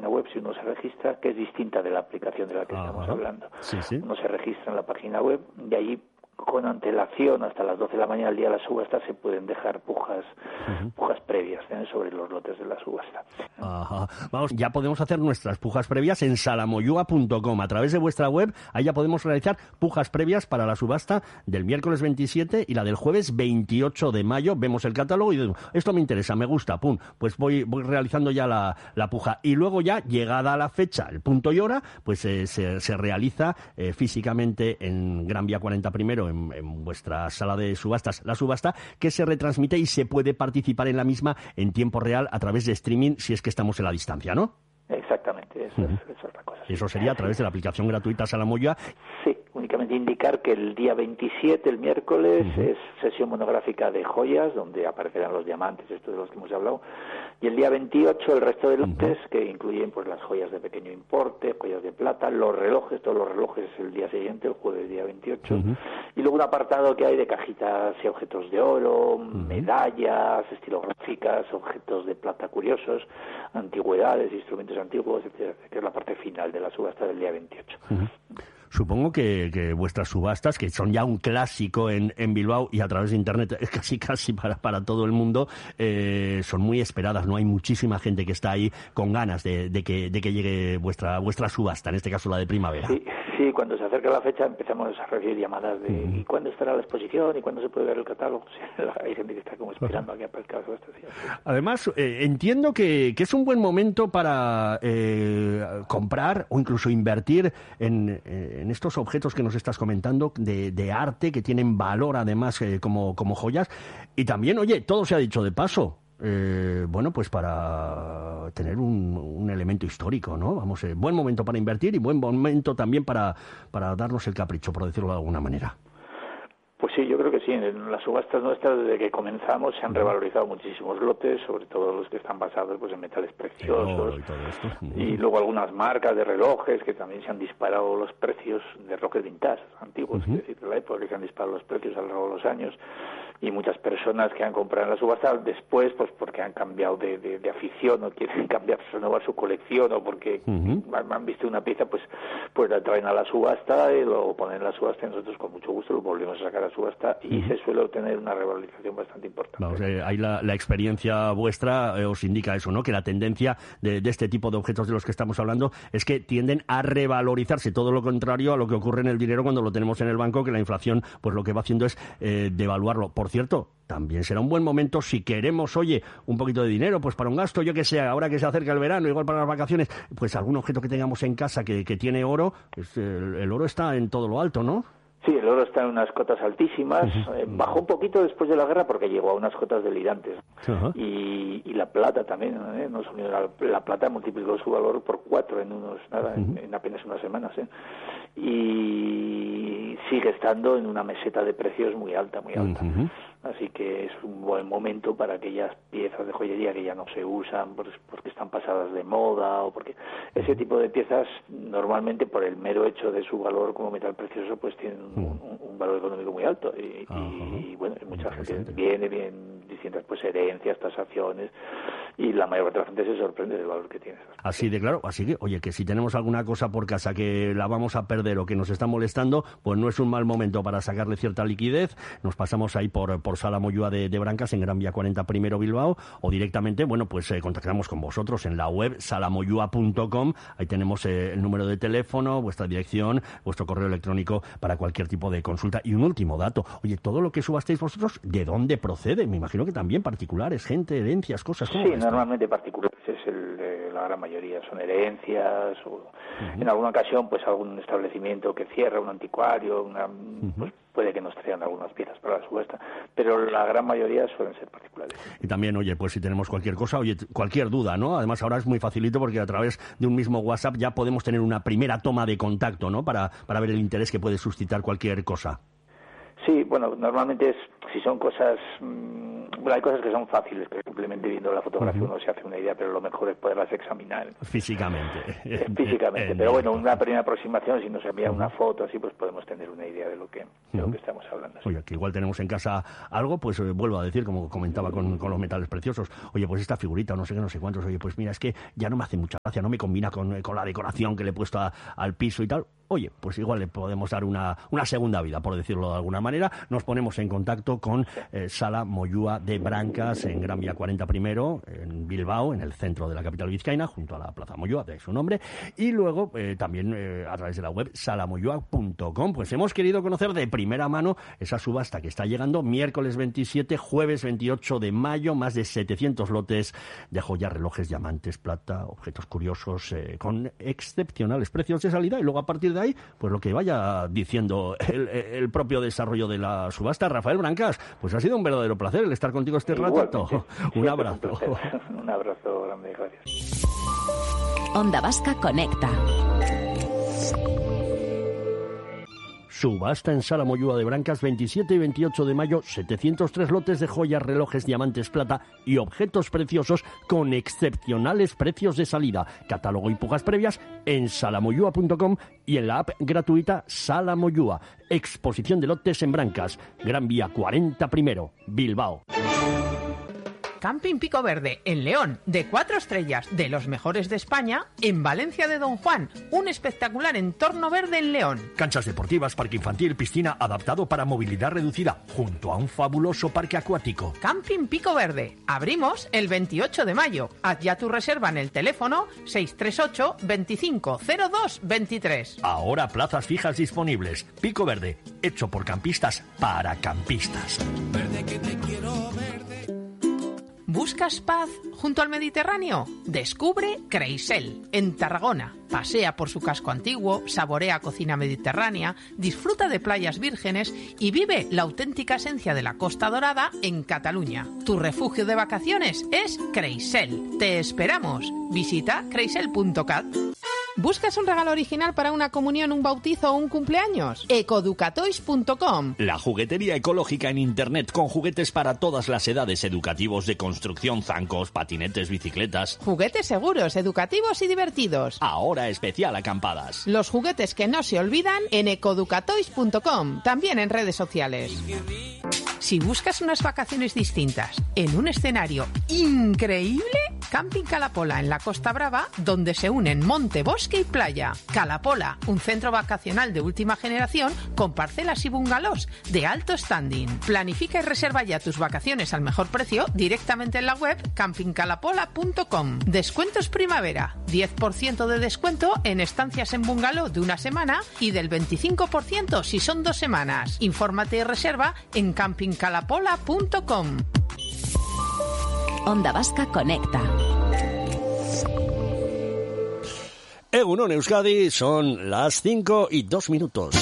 página web, si uno se registra, que es distinta de la aplicación de la que estamos hablando. Sí. Uno se registra en la página web y allí, con antelación, hasta las 12 de la mañana el día de la subasta, se pueden dejar pujas previas sobre los lotes de la subasta. Vamos, ya podemos hacer nuestras pujas previas en salamoyua.com. A través de vuestra web, ahí ya podemos realizar pujas previas para la subasta del miércoles 27 y la del jueves 28 de mayo. Vemos el catálogo y digo, esto me interesa, me gusta, pum, pues voy realizando ya la puja. Y luego ya, llegada la fecha, el punto y hora, pues se realiza físicamente en Gran Vía 40 primero, en vuestra sala de subastas, la subasta, que se retransmite y se puede participar en la misma en tiempo real a través de streaming, si es que estamos en la distancia, ¿no? Exactamente, eso es otra cosa. Eso sería a través de la aplicación gratuita Salamoyua. Sí, únicamente indicar que el día 27, el miércoles, es sesión monográfica de joyas, donde aparecerán los diamantes, estos de los que hemos hablado, y el día 28 el resto de lotes, que incluyen pues las joyas de pequeño importe, joyas de plata, los relojes, todos los relojes el día siguiente, el jueves día 28, y luego un apartado que hay de cajitas y objetos de oro, medallas estilográficas, objetos de plata curiosos, antigüedades, instrumentos antiguos, etcétera, que es la parte final de la subasta del día 28. Supongo que vuestras subastas, que son ya un clásico en Bilbao y a través de Internet, casi para todo el mundo, son muy esperadas, ¿no? Hay muchísima gente que está ahí con ganas de que llegue vuestra subasta, en este caso la de primavera. Sí, cuando se acerca la fecha empezamos a recibir llamadas de ¿y cuándo estará la exposición? ¿Y cuándo se puede ver el catálogo? Sí, hay gente que está como esperando a que aparezca la subasta. Sí. Además, entiendo que es un buen momento para comprar o incluso invertir en estos objetos que nos estás comentando de arte, que tienen valor además como joyas. Y también, oye, todo se ha dicho de paso. Bueno, pues para tener un elemento histórico, ¿no? Vamos, buen momento para invertir y buen momento también para darnos el capricho, por decirlo de alguna manera. Pues sí, yo creo que sí. En las subastas nuestras, desde que comenzamos, se han revalorizado muchísimos lotes, sobre todo los que están basados pues en metales preciosos. Y luego algunas marcas de relojes que también se han disparado los precios de relojes vintage antiguos, es decir, de la época, que se han disparado los precios a lo largo de los años. Y muchas personas que han comprado en la subasta después, pues porque han cambiado de afición o quieren cambiar, renovar su colección o porque han visto una pieza, pues la traen a la subasta y lo ponen en la subasta y nosotros con mucho gusto lo volvemos a sacar a subasta y se suele obtener una revalorización bastante importante. Vamos, ahí la experiencia vuestra os indica eso, ¿no? Que la tendencia de este tipo de objetos de los que estamos hablando es que tienden a revalorizarse, todo lo contrario a lo que ocurre en el dinero cuando lo tenemos en el banco, que la inflación pues lo que va haciendo es devaluarlo. Por cierto, también será un buen momento si queremos, oye, un poquito de dinero, pues para un gasto, yo que sé, ahora que se acerca el verano, igual para las vacaciones, pues algún objeto que tengamos en casa que tiene oro, pues el oro está en todo lo alto, ¿no? Sí, el oro está en unas cotas altísimas, bajó un poquito después de la guerra porque llegó a unas cotas delirantes. Y la plata también, nos unió la plata multiplicó su valor por 4 en apenas unas semanas. Y sigue estando en una meseta de precios muy alta. Así que es un buen momento para aquellas piezas de joyería que ya no se usan porque están pasadas de moda o porque ese tipo de piezas normalmente por el mero hecho de su valor como metal precioso pues tienen un valor económico muy alto y bueno, mucha gente viene distintas pues herencias, tasaciones y la mayor parte de la gente se sorprende del valor que tiene. Así de claro, así que oye, que si tenemos alguna cosa por casa que la vamos a perder o que nos está molestando, pues no es un mal momento para sacarle cierta liquidez. Nos pasamos ahí por Salamoyua de Brancas en Gran Vía 40 primero Bilbao o directamente, bueno, pues contactamos con vosotros en la web salamoyua.com. Ahí tenemos el número de teléfono, vuestra dirección, vuestro correo electrónico para cualquier tipo de consulta. Y un último dato, oye, todo lo que subastéis vosotros, ¿de dónde procede? Me imagino que también particulares, gente, herencias, cosas. Sí, normalmente particulares es la gran mayoría, son herencias o en alguna ocasión pues algún establecimiento que cierra, un anticuario, pues puede que nos traigan algunas piezas para la subasta, pero la gran mayoría suelen ser particulares. Y también, oye, pues si tenemos cualquier cosa, oye, cualquier duda, ¿no? Además ahora es muy facilito porque a través de un mismo WhatsApp ya podemos tener una primera toma de contacto, ¿no? Para ver el interés que puede suscitar cualquier cosa. Sí, bueno, normalmente si son cosas Bueno, hay cosas que son fáciles, que simplemente viendo la fotografía uno se hace una idea, pero lo mejor es poderlas examinar. Físicamente. Físicamente, pero bueno, una primera aproximación, si nos envía una foto así, pues podemos tener una idea de lo que estamos hablando. Oye, que igual tenemos en casa algo, pues vuelvo a decir, como comentaba con los metales preciosos, oye, pues esta figurita, no sé qué, no sé cuántos, oye, pues mira, es que ya no me hace mucha gracia, no me combina con la decoración que le he puesto al piso y tal. Oye, pues igual le podemos dar una segunda vida, por decirlo de alguna manera. Nos ponemos en contacto con Sala Moyúa de Brancas, en Gran Vía 40 primero, en Bilbao, en el centro de la capital vizcaína, junto a la Plaza Moyúa, de su nombre. Y luego también a través de la web salamoyua.com. Pues hemos querido conocer de primera mano esa subasta que está llegando miércoles 27, jueves 28 de mayo, más de 700 lotes de joyas, relojes, diamantes, plata, objetos curiosos, con excepcionales precios de salida. Y luego a partir de ahí, pues lo que vaya diciendo el propio desarrollo de la subasta. Rafael Brancas, pues ha sido un verdadero placer el estar contigo este ratito. Un abrazo. Un abrazo grande, gracias. Onda Vasca Conecta. Subasta en Sala Moyúa de Brancas, 27 y 28 de mayo, 703 lotes de joyas, relojes, diamantes, plata y objetos preciosos con excepcionales precios de salida. Catálogo y pujas previas en salamoyua.com y en la app gratuita Sala Moyúa. Exposición de lotes en Brancas, Gran Vía 40 primero, Bilbao. Camping Pico Verde, en León, de 4 estrellas, de los mejores de España, en Valencia de Don Juan, un espectacular entorno verde en León. Canchas deportivas, parque infantil, piscina adaptado para movilidad reducida, junto a un fabuloso parque acuático. Camping Pico Verde, abrimos el 28 de mayo. Haz ya tu reserva en el teléfono 638 25 02 23. Ahora plazas fijas disponibles. Pico Verde, hecho por campistas para campistas. Verde que te quiero verde. ¿Buscas paz junto al Mediterráneo? Descubre Creisel, en Tarragona. Pasea por su casco antiguo, saborea cocina mediterránea, disfruta de playas vírgenes y vive la auténtica esencia de la Costa Dorada en Cataluña. Tu refugio de vacaciones es Creisel. Te esperamos. Visita creisel.cat. ¿Buscas un regalo original para una comunión, un bautizo o un cumpleaños? Ecoducatoys.com. La juguetería ecológica en Internet con juguetes para todas las edades, educativos, de construcción, zancos, patinetes, bicicletas. Juguetes seguros, educativos y divertidos. Ahora especial acampadas. Los juguetes que no se olvidan en ecoducatoys.com, también en redes sociales. Si buscas unas vacaciones distintas en un escenario increíble, Camping Calapola en la Costa Brava, donde se unen monte, bosque y playa. Calapola, un centro vacacional de última generación con parcelas y bungalows de alto standing. Planifica y reserva ya tus vacaciones al mejor precio directamente en la web campingcalapola.com. Descuentos primavera, 10% de descuento en estancias en bungalow de una semana y del 25% si son 2 semanas. Infórmate y reserva en campingcalapola.com. Onda Vasca Conecta. Egunon Euskadi, son las 5:02.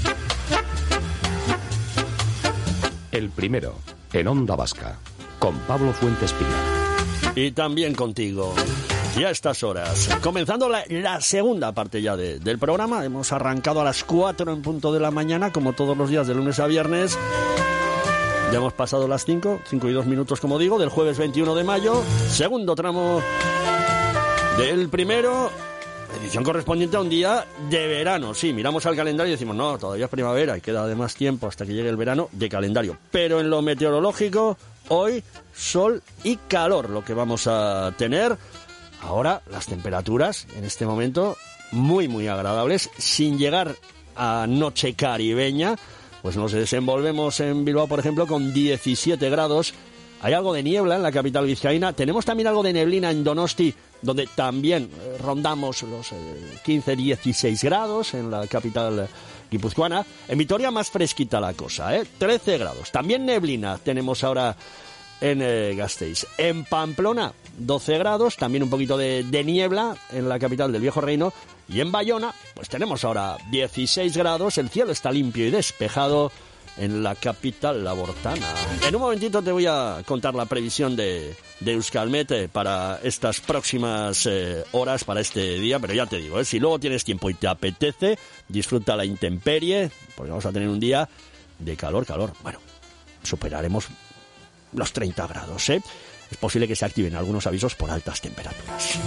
El primero, en Onda Vasca, con Pablo Fuentes Pina. Y también contigo. Y a estas horas, comenzando la segunda parte ya del programa, hemos arrancado a las 4 en punto de la mañana, como todos los días de lunes a viernes. Ya hemos pasado las 5:02 como digo, del jueves 21 de mayo, segundo tramo del primero, edición correspondiente a un día de verano. Sí, miramos al calendario y decimos, no, todavía es primavera y queda además tiempo hasta que llegue el verano de calendario. Pero en lo meteorológico, hoy sol y calor lo que vamos a tener. Ahora las temperaturas en este momento muy, muy agradables, sin llegar a noche caribeña. Pues nos desenvolvemos en Bilbao, por ejemplo, con 17 grados. Hay algo de niebla en la capital vizcaína. Tenemos también algo de neblina en Donosti, donde también rondamos los 15-16 grados en la capital guipuzcoana. En Vitoria más fresquita la cosa, 13 grados. También neblina tenemos ahora en Gasteiz. En Pamplona, 12 grados. También un poquito de niebla en la capital del Viejo Reino. Y en Bayona, pues tenemos ahora 16 grados, el cielo está limpio y despejado en la capital labortana. En un momentito te voy a contar la previsión de Euskalmet para estas próximas horas, para este día, pero ya te digo, si luego tienes tiempo y te apetece, disfruta la intemperie, porque vamos a tener un día de calor. Bueno, superaremos los 30 grados, ¿eh? Es posible que se activen algunos avisos por altas temperaturas.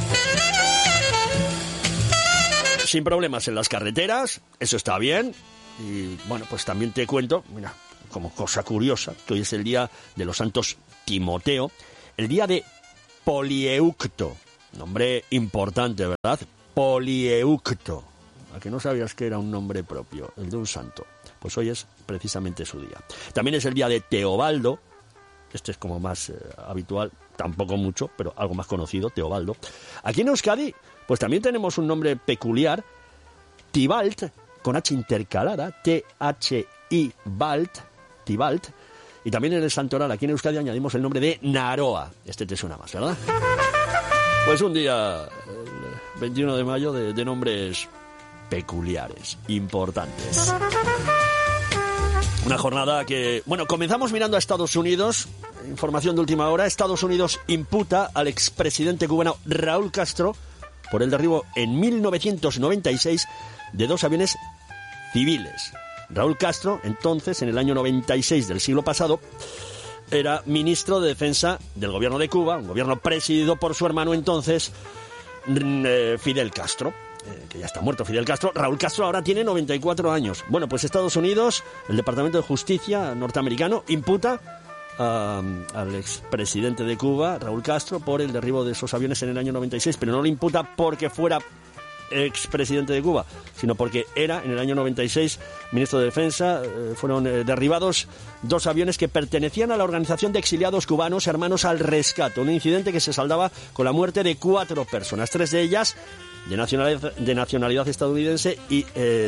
Sin problemas en las carreteras, eso está bien. Y bueno, pues también te cuento, mira, como cosa curiosa, que hoy es el día de los santos Timoteo, el día de Polieucto, nombre importante, ¿verdad? Polieucto. ¿A que no sabías que era un nombre propio, el de un santo? Pues hoy es precisamente su día. También es el día de Teobaldo, este es como más habitual, tampoco mucho, pero algo más conocido, Teobaldo. Aquí en Euskadi, pues también tenemos un nombre peculiar, Tibalt, con H intercalada, T-H-I-Balt, Tibalt. Y también en el santoral, aquí en Euskadi, añadimos el nombre de Naroa. Este te suena más, ¿verdad? Pues un día, el 21 de mayo, de nombres peculiares, importantes. Una jornada que... Bueno, comenzamos mirando a Estados Unidos. Información de última hora. Estados Unidos imputa al expresidente cubano Raúl Castro por el derribo en 1996 de 2 aviones civiles. Raúl Castro, entonces, en el año 96 del siglo pasado, era ministro de Defensa del gobierno de Cuba, un gobierno presidido por su hermano entonces, Fidel Castro. Que ya está muerto Fidel Castro. Raúl Castro ahora tiene 94 años. Bueno, pues Estados Unidos, el Departamento de Justicia norteamericano, imputa al expresidente de Cuba, Raúl Castro, por el derribo de esos aviones en el año 96, pero no lo imputa porque fuera expresidente de Cuba, sino porque era, en el año 96, ministro de Defensa. Fueron derribados 2 aviones que pertenecían a la Organización de Exiliados Cubanos Hermanos al Rescate, un incidente que se saldaba con la muerte de 4 personas, 3 de ellas de nacionalidad estadounidense y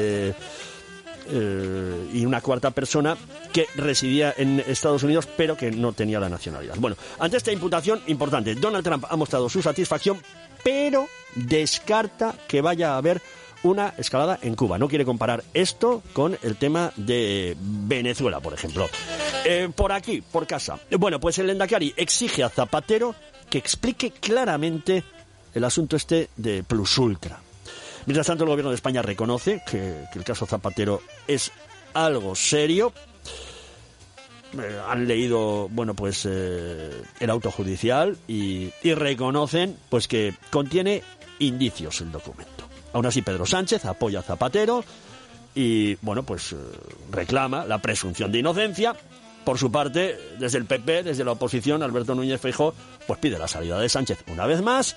una 4ª persona que residía en Estados Unidos pero que no tenía la nacionalidad. Bueno, ante esta imputación importante, Donald Trump ha mostrado su satisfacción, pero descarta que vaya a haber una escalada en Cuba. No quiere comparar esto con el tema de Venezuela, por ejemplo. Por aquí, por casa. Bueno, pues el Lehendakari exige a Zapatero que explique claramente el asunto este de Plus Ultra. Mientras tanto, el gobierno de España reconoce que el caso Zapatero es algo serio. Han leído, bueno, pues el auto judicial y reconocen pues que contiene indicios el documento. Aún así, Pedro Sánchez apoya a Zapatero y, bueno, pues reclama la presunción de inocencia. Por su parte, desde el PP, desde la oposición, Alberto Núñez Feijóo pues pide la salida de Sánchez una vez más.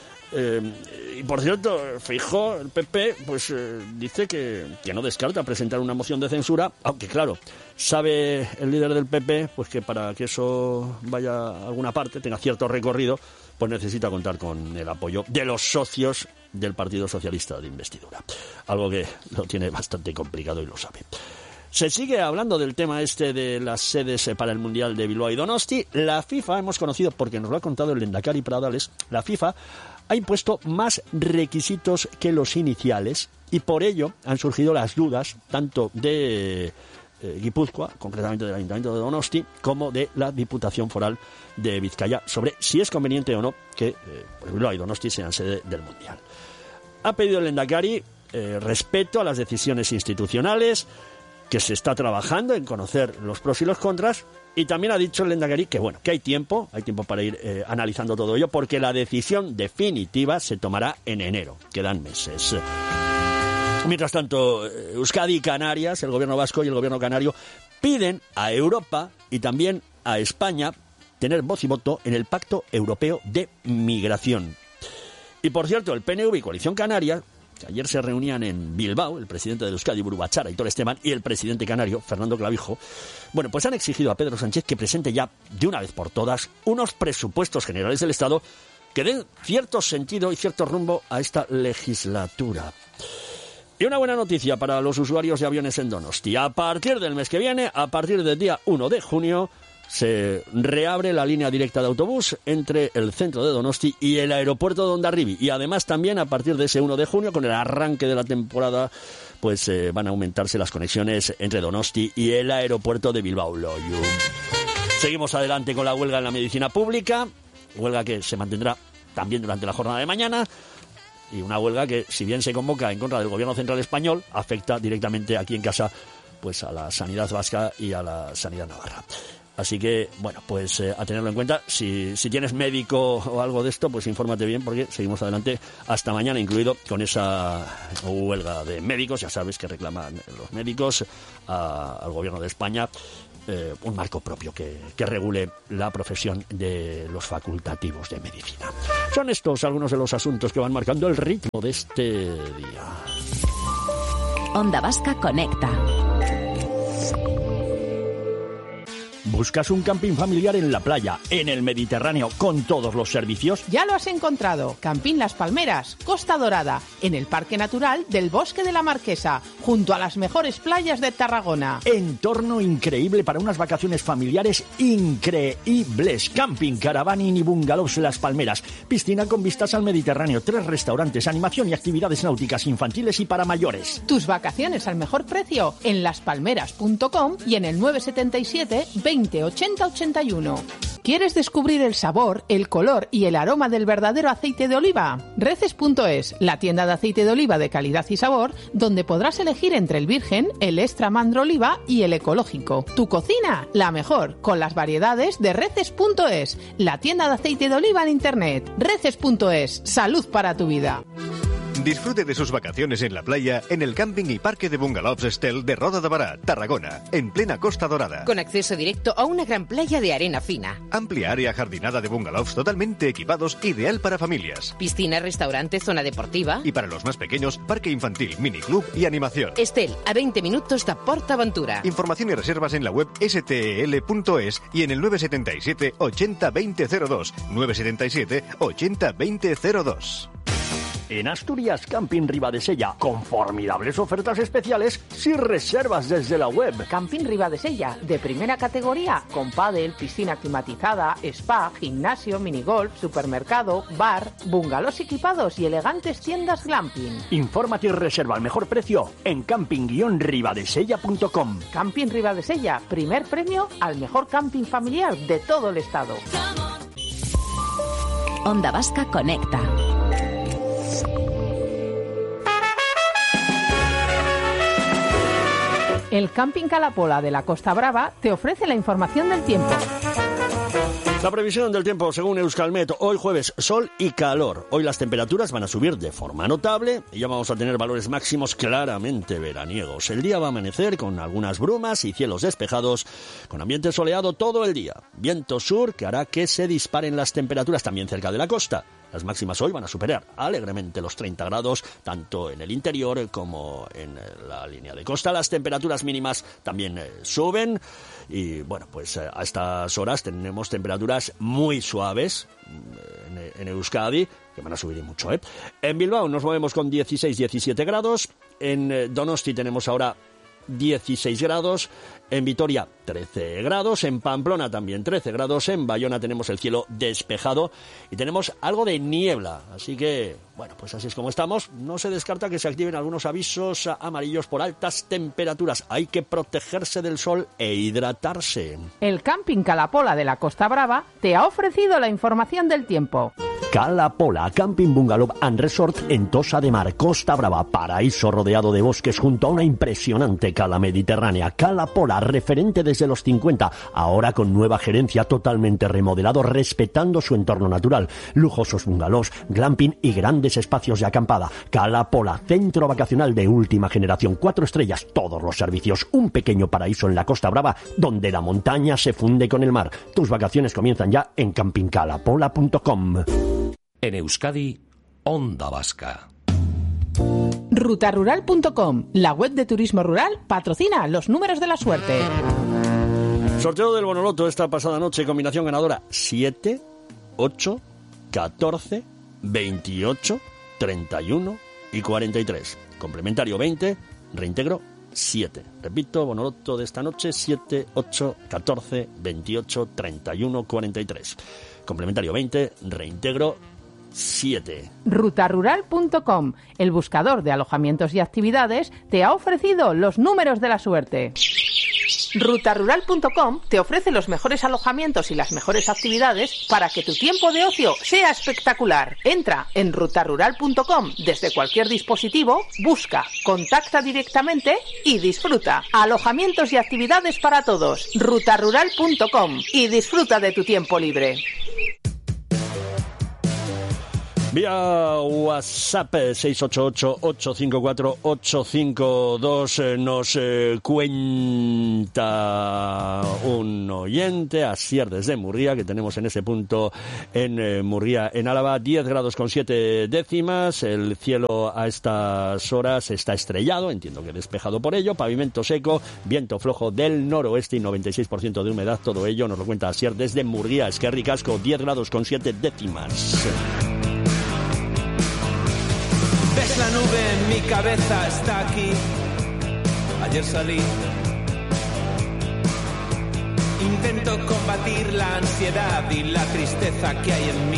Y por cierto, Feijóo, el PP, pues dice que no descarta presentar una moción de censura, aunque claro, sabe el líder del PP pues que para que eso vaya a alguna parte, tenga cierto recorrido, pues necesita contar con el apoyo de los socios del Partido Socialista de investidura. Algo que lo tiene bastante complicado y lo sabe. Se sigue hablando del tema este de las sedes para el Mundial de Bilbao y Donosti. La FIFA, hemos conocido, porque nos lo ha contado el Lehendakari Pradales, la FIFA ha impuesto más requisitos que los iniciales y por ello han surgido las dudas tanto de Guipúzcoa, concretamente del Ayuntamiento de Donosti, como de la Diputación Foral de Vizcaya, sobre si es conveniente o no que Bilbao y Donosti sean sede del Mundial. Ha pedido el Lehendakari respeto a las decisiones institucionales, que se está trabajando en conocer los pros y los contras, y también ha dicho el Lehendakari que bueno, que hay tiempo para ir analizando todo ello, porque la decisión definitiva se tomará en enero, quedan meses. Mientras tanto, Euskadi y Canarias, el gobierno vasco y el gobierno canario, piden a Europa y también a España tener voz y voto en el Pacto Europeo de Migración. Y por cierto, el PNV y Coalición Canaria, que ayer se reunían en Bilbao, el presidente de Euskadi, Buru Batzara, Aitor Esteban, y el presidente canario, Fernando Clavijo, bueno, pues han exigido a Pedro Sánchez que presente ya, de una vez por todas, unos presupuestos generales del Estado que den cierto sentido y cierto rumbo a esta legislatura. Y una buena noticia para los usuarios de aviones en Donosti. A partir del mes que viene, a partir del día 1 de junio, se reabre la línea directa de autobús entre el centro de Donosti y el aeropuerto de Hondarribia. Y además también a partir de ese 1 de junio, con el arranque de la temporada, pues van a aumentarse las conexiones entre Donosti y el aeropuerto de Bilbao Loiu. Seguimos adelante con la huelga en la medicina pública, huelga que se mantendrá también durante la jornada de mañana. Y una huelga que, si bien se convoca en contra del gobierno central español, afecta directamente aquí en casa pues a la sanidad vasca y a la sanidad navarra. Así que, bueno, pues a tenerlo en cuenta. Si tienes médico o algo de esto, pues infórmate bien, porque seguimos adelante hasta mañana, incluido con esa huelga de médicos. Ya sabes que reclaman los médicos al gobierno de España un marco propio que regule la profesión de los facultativos de medicina. Son estos algunos de los asuntos que van marcando el ritmo de este día. Onda Vasca Conecta. ¿Buscas un camping familiar en la playa, en el Mediterráneo, con todos los servicios? Ya lo has encontrado. Camping Las Palmeras, Costa Dorada, en el Parque Natural del Bosque de la Marquesa, junto a las mejores playas de Tarragona. Entorno increíble para unas vacaciones familiares increíbles. Camping, caravaning y bungalows Las Palmeras. Piscina con vistas al Mediterráneo, 3 restaurantes, animación y actividades náuticas infantiles y para mayores. Tus vacaciones al mejor precio en laspalmeras.com y en el 977 20 80 81. ¿Quieres descubrir el sabor, el color y el aroma del verdadero aceite de oliva? Reces.es, la tienda de aceite de oliva de calidad y sabor, donde podrás elegir entre el virgen, el extra mandro oliva y el ecológico. Tu cocina, la mejor, con las variedades de Reces.es, la tienda de aceite de oliva en internet. Reces.es, salud para tu vida. Disfrute de sus vacaciones en la playa en el camping y parque de bungalows Estel de Roda de Bará, Tarragona, en plena Costa Dorada. Con acceso directo a una gran playa de arena fina. Amplia área jardinada de bungalows totalmente equipados, ideal para familias. Piscina, restaurante, zona deportiva. Y para los más pequeños, parque infantil, miniclub y animación. Estel, a 20 minutos de PortAventura. Información y reservas en la web stel.es y en el 977 80 2002. 977 80 2002. En Asturias, Camping Ribadesella, con formidables ofertas especiales si reservas desde la web. Camping Ribadesella, de primera categoría, con pádel, piscina climatizada, spa, gimnasio, minigolf, supermercado, bar, bungalows equipados y elegantes tiendas glamping. Infórmate y reserva al mejor precio en camping-ribadesella.com. Camping Ribadesella, primer premio al mejor camping familiar de todo el estado. Onda Vasca Conecta. El Camping Calapola de la Costa Brava te ofrece la información del tiempo. La previsión del tiempo según Euskalmet, hoy jueves sol y calor. Hoy las temperaturas van a subir de forma notable y ya vamos a tener valores máximos claramente veraniegos. El día va a amanecer con algunas brumas y cielos despejados, con ambiente soleado todo el día. Viento sur que hará que se disparen las temperaturas también cerca de la costa. Las máximas hoy van a superar alegremente los 30 grados, tanto en el interior como en la línea de costa. Las temperaturas mínimas también suben y, bueno, pues a estas horas tenemos temperaturas muy suaves en Euskadi, que van a subir mucho, ¿eh? En Bilbao nos movemos con 16-17 grados, en Donosti tenemos ahora 16 grados, en Vitoria 13 grados, en Pamplona también 13 grados, en Bayona tenemos el cielo despejado y tenemos algo de niebla, así que, bueno, pues así es como estamos. No se descarta que se activen algunos avisos amarillos por altas temperaturas. Hay que protegerse del sol e hidratarse. El Camping Calapola de la Costa Brava te ha ofrecido la información del tiempo. Calapola, Camping Bungalow and Resort en Tossa de Mar, Costa Brava, paraíso rodeado de bosques junto a una impresionante cala mediterránea. Calapola, referente desde los 50, ahora con nueva gerencia, totalmente remodelado, respetando su entorno natural. Lujosos bungalows, glamping y grandes espacios de acampada. Calapola, centro vacacional de última generación, 4 estrellas, todos los servicios, un pequeño paraíso en la Costa Brava, donde la montaña se funde con el mar. Tus vacaciones comienzan ya en campingcalapola.com. En Euskadi, Onda Vasca. Rutarural.com, la web de turismo rural, patrocina los números de la suerte. Sorteo del Bonoloto esta pasada noche, combinación ganadora 7, 8, 14, 28, 31 y 43. Complementario 20, reintegro 7. Repito, Bonoloto de esta noche 7, 8, 14, 28, 31, 43. Complementario 20, reintegro 7. Rutarural.com, el buscador de alojamientos y actividades, te ha ofrecido los números de la suerte. Rutarural.com te ofrece los mejores alojamientos y las mejores actividades para que tu tiempo de ocio sea espectacular. Entra en rutarural.com desde cualquier dispositivo, busca, contacta directamente y disfruta. Alojamientos y actividades para todos. Rutarural.com y disfruta de tu tiempo libre. Vía WhatsApp 688-854-852 nos cuenta un oyente, Asier desde Murria, que tenemos en ese punto en Murria, en Álava, 10 grados con 7 décimas, el cielo a estas horas está estrellado, entiendo que despejado por ello, pavimento seco, viento flojo del noroeste y 96% de humedad, todo ello nos lo cuenta Asier desde Murria, Esquerri Casco, 10 grados con 7 décimas. Ves la nube en mi cabeza, está aquí. Ayer salí. Intento combatir la ansiedad y la tristeza que hay en mí.